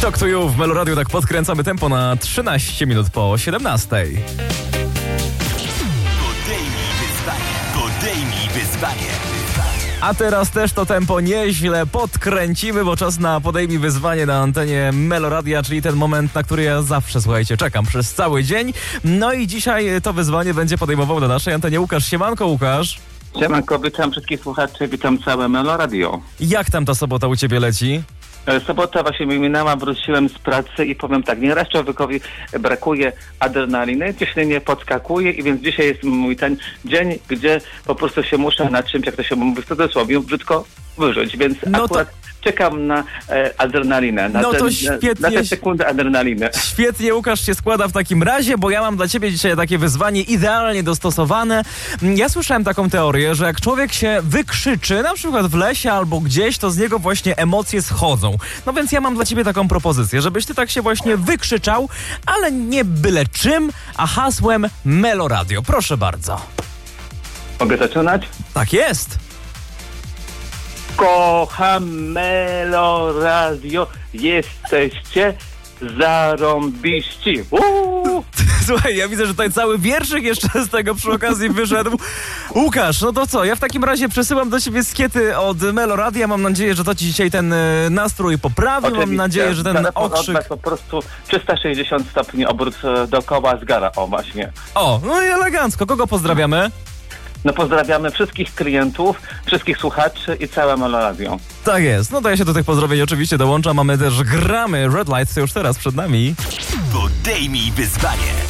Talk to You w Melo Radio, tak podkręcamy tempo na 13 minut po 17. Podejmij wyzwanie. A teraz też to tempo nieźle podkręcimy, bo czas na Podejmij wyzwanie na antenie Melo Radia, czyli ten moment, na który ja zawsze, słuchajcie, czekam przez cały dzień. No i dzisiaj to wyzwanie będzie podejmował na naszej antenie Łukasz. Siemanko, Łukasz. Siemanko, witam wszystkich słuchaczy, witam całe Melo Radio. Jak tam ta sobota u ciebie leci? Sobota właśnie mi minęła, wróciłem z pracy i powiem tak, nieraz człowiekowi brakuje adrenaliny, ciśnienie podskakuje i więc dzisiaj jest mój ten dzień, gdzie po prostu się muszę na czymś, jak to się mówi w cudzysłowie, brzydko wyżyć, więc No akurat czekam na adrenalinę, na tę sekundę adrenaliny. Świetnie, Łukasz się składa w takim razie, bo ja mam dla ciebie dzisiaj takie wyzwanie idealnie dostosowane. Ja słyszałem taką teorię, że jak człowiek się wykrzyczy, na przykład w lesie albo gdzieś, to z niego właśnie emocje schodzą. No więc ja mam dla ciebie taką propozycję, żebyś ty tak się właśnie wykrzyczał, ale nie byle czym, a hasłem Melo Radio. Proszę bardzo. Mogę zaczynać? Tak jest. Kocham Melo Radio, jesteście zarąbiści. Słuchaj, ja widzę, że tutaj cały wierszyk jeszcze z tego przy okazji wyszedł. Łukasz, no to co? Ja w takim razie przesyłam do ciebie skiety od Melo Radia. Mam nadzieję, że to ci dzisiaj ten nastrój poprawi. Oczywiście. Mam nadzieję, że ten okrzyk... Po prostu 360 stopni obrót dookoła zgara. O, właśnie. O, no i elegancko. Kogo pozdrawiamy? No pozdrawiamy wszystkich klientów, wszystkich słuchaczy i całe Melo Radio. Tak jest. No to ja się do tych pozdrowień oczywiście dołączam. Mamy też gramy Red Lights już teraz przed nami. Podejmij wyzwanie.